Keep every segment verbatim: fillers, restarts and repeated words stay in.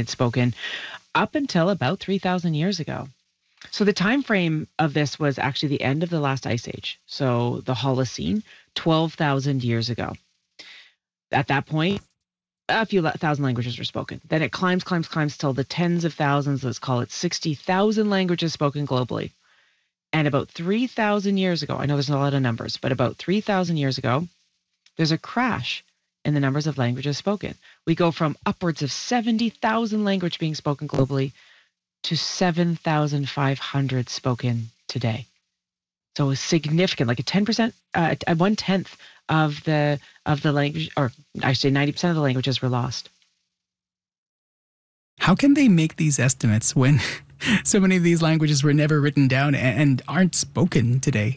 had spoken up until about three thousand years ago. So the time frame of this was actually the end of the last ice age. So the Holocene, twelve thousand years ago. At that point, a few thousand languages were spoken. Then it climbs, climbs, climbs till the tens of thousands. Let's call it sixty thousand languages spoken globally. And about three thousand years ago, I know there's a lot of numbers, but about three thousand years ago, there's a crash in the numbers of languages spoken. We go from upwards of seventy thousand languages being spoken globally to seven thousand five hundred spoken today. So a significant, like a ten percent, uh, a one tenth of the of the language, or I should say ninety percent of the languages were lost. How can they make these estimates when so many of these languages were never written down and aren't spoken today?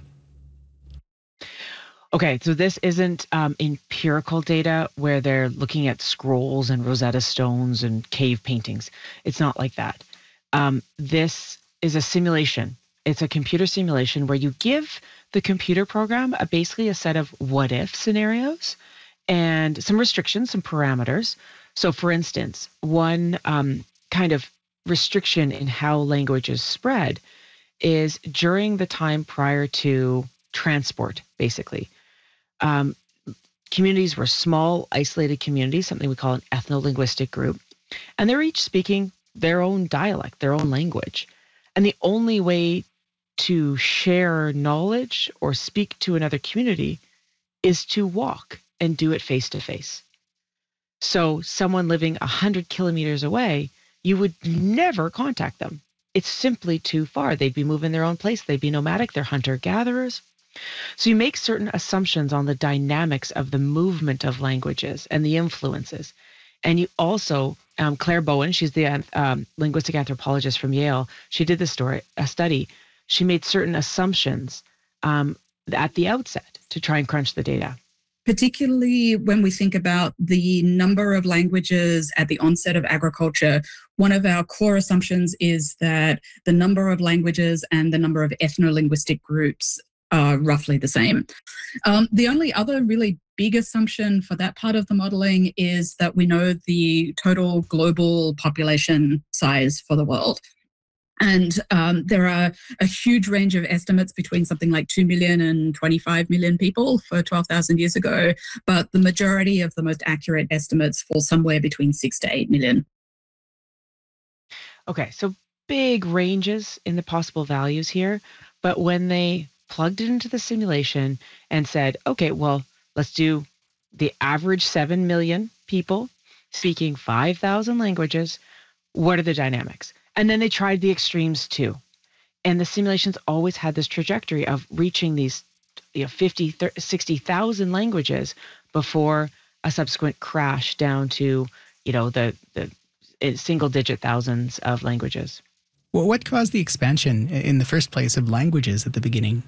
Okay, so this isn't um, empirical data where they're looking at scrolls and Rosetta Stones and cave paintings. It's not like that. Um, this is a simulation. It's a computer simulation where you give the computer program a, basically a set of what-if scenarios and some restrictions, some parameters. So, for instance, one um, kind of restriction in how languages spread is during the time prior to transport, basically. Um, communities were small, isolated communities, something we call an ethno-linguistic group, and they're each speaking their own dialect, their own language. And the only way to share knowledge or speak to another community is to walk and do it face to face. So someone living one hundred kilometers away, you would never contact them. It's simply too far. They'd be moving their own place. They'd be nomadic. They're hunter-gatherers. So you make certain assumptions on the dynamics of the movement of languages and the influences. And you also, um, Claire Bowen, she's the um, linguistic anthropologist from Yale, she did this story, a study. She made certain assumptions um, at the outset to try and crunch the data. Particularly when we think about the number of languages at the onset of agriculture, one of our core assumptions is that the number of languages and the number of ethno-linguistic groups are roughly the same. Um, the only other really big assumption for that part of the modelling is that we know the total global population size for the world. And um, there are a huge range of estimates between something like two million and twenty-five million people for twelve thousand years ago, but the majority of the most accurate estimates fall somewhere between six to eight million. Okay, so big ranges in the possible values here, but when they plugged it into the simulation and said, okay, well, let's do the average seven million people speaking five thousand languages, what are the dynamics? And then they tried the extremes too. And the simulations always had this trajectory of reaching these you know, fifty, sixty thousand languages before a subsequent crash down to, you know, the, the single digit thousands of languages. Well, what caused the expansion in the first place of languages at the beginning?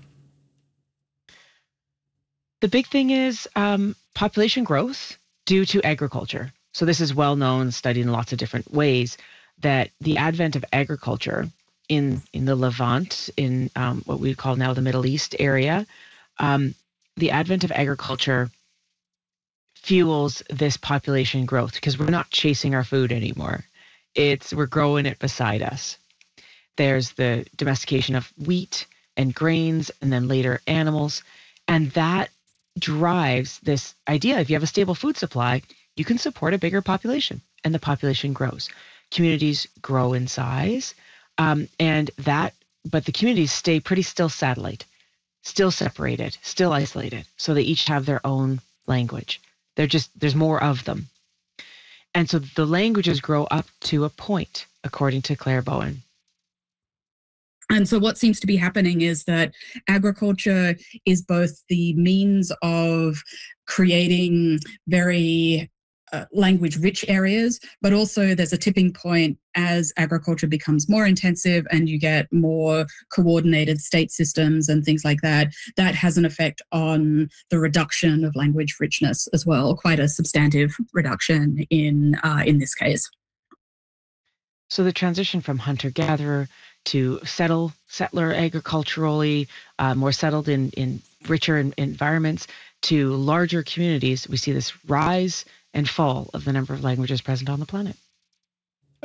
The big thing is um, population growth due to agriculture. So this is well known, studied in lots of different ways, that the advent of agriculture in, in the Levant, in um, what we call now the Middle East area, um, the advent of agriculture fuels this population growth because we're not chasing our food anymore. It's we're growing it beside us. There's the domestication of wheat and grains and then later animals. And that drives this idea, if you have a stable food supply, you can support a bigger population and the population grows. Communities grow in size, um, and that, but the communities stay pretty still satellite, still separated, still isolated. So they each have their own language. They're just, there's more of them. And so the languages grow up to a point, according to Claire Bowen. And so what seems to be happening is that agriculture is both the means of creating very Uh, language-rich areas, but also there's a tipping point as agriculture becomes more intensive and you get more coordinated state systems and things like that. That has an effect on the reduction of language richness as well, quite a substantive reduction in uh, in this case. So the transition from hunter-gatherer to settle, settler agriculturally, uh, more settled in, in richer in, environments, to larger communities, we see this rise and fall of the number of languages present on the planet.